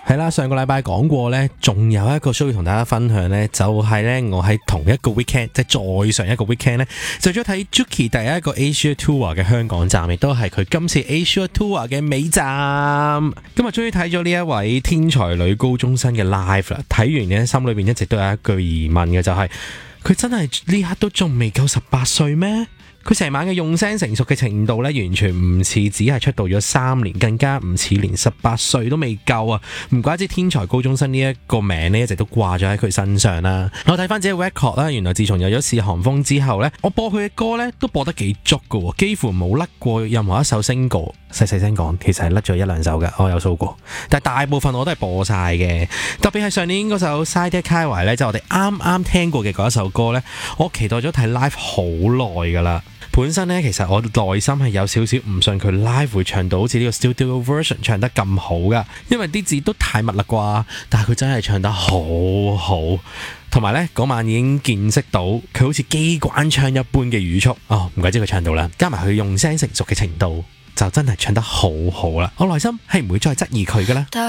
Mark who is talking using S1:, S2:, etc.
S1: 係啦，上個禮拜講過呢，仲有一個需要同大家分享呢，就係呢，我喺同一個 weekend， 即係再上一個 weekend 呢，就咗睇 Juki 第一個 Asia Tour 嘅香港站，亦都係佢今次 Asia Tour 嘅尾站。今日終於睇咗呢一位天才女高中生嘅 live 啦，睇完呢，心裏邊一直都有一句疑問嘅，就係佢真係呢刻都仲未夠18歲咩？佢成晚嘅用聲成熟嘅程度咧，完全唔似只係出道咗3年，更加唔似連18歲都未夠啊！唔怪之天才高中生呢一個名咧，一直都掛咗喺佢身上啦。我睇翻自己 record 啦，原來自從有咗試韓風之後咧，我播佢嘅歌咧都播得幾足㗎，幾乎冇甩過任何一首 single。細聲講，其實係甩咗1-2首㗎，我有數過。但係大部分我都係播晒嘅，特別係上年嗰首《Side Kai》咧，就我哋啱啱聽過嘅嗰一首歌咧，我期待咗睇 live 好耐㗎啦。本身咧，其實我內心係有少少唔信佢 live 會唱到好似呢個 studio version 唱得咁好噶，因為啲字都太密啦啩。但係佢真係唱得好好，同埋咧嗰晚已經見識到佢好似機關槍一般嘅語速哦，唔怪之佢唱到啦，加埋佢用聲成熟嘅程度，就真係唱得好好啦。我內心係唔會再質疑佢噶啦。